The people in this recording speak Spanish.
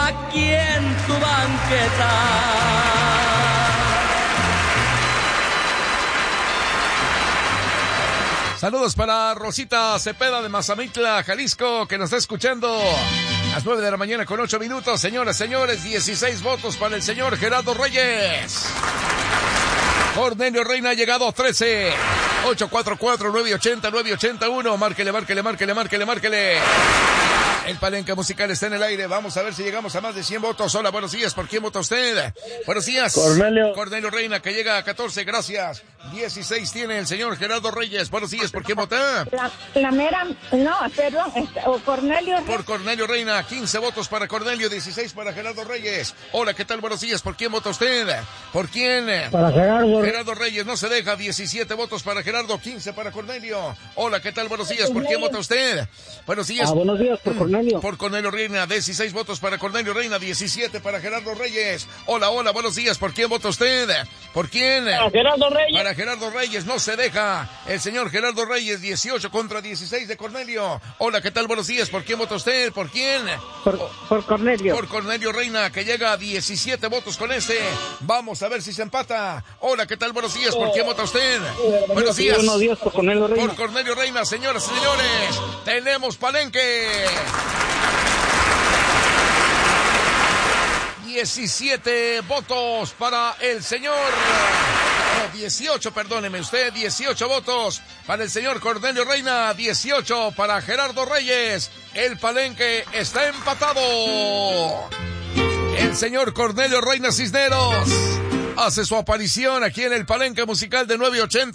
aquí en tu banqueta. Saludos para Rosita Cepeda de Mazamitla, Jalisco, que nos está escuchando a las 9 de la mañana con 8 minutos. Señoras, señores, 16 votos para el señor Gerardo Reyes. Cornelio Reina ha llegado a 13. 844-980-981. Márquele. El Palenque Musical está en el aire. Vamos a ver si llegamos a más de 100 votos. Hola, buenos días. ¿Por quién vota usted? Buenos días. Cornelio Reina, que llega a 14. Gracias. 16 tiene el señor Gerardo Reyes. Buenos días. ¿Por quién vota? Cornelio. Por Cornelio Reina. 15 votos para Cornelio, 16 para Gerardo Reyes. Hola, ¿qué tal? Buenos días. ¿Por quién vota usted? ¿Por quién? Para Gerardo. Gerardo Reyes no se deja. 17 votos para Gerardo, 15 para Cornelio. Hola, ¿qué tal? Buenos días. ¿Por quién vota usted? Buenos días. Buenos días, por Cornelio. Por Cornelio Reina, 16 votos para Cornelio Reina, 17 para Gerardo Reyes. Hola, buenos días. ¿Por quién vota usted? ¿Por quién? Para Gerardo Reyes. Para Gerardo Reyes, no se deja. El señor Gerardo Reyes, 18 contra 16 de Cornelio. Hola, ¿qué tal? Buenos días. ¿Por quién vota usted? ¿Por quién? Por Cornelio. Por Cornelio Reina, que llega a 17 votos con este. Vamos a ver si se empata. Hola, ¿qué tal? Buenos días. ¿Por quién vota usted? Buenos días. Buenos días, por Cornelio Reina. Por Cornelio Reina, señoras y señores. Tenemos Palenque. 17 votos para el señor. No, 18, perdóneme usted. 18 votos para el señor Cornelio Reina. 18 para Gerardo Reyes. El Palenque está empatado. El señor Cornelio Reina Cisneros hace su aparición aquí en el Palenque Musical de 980.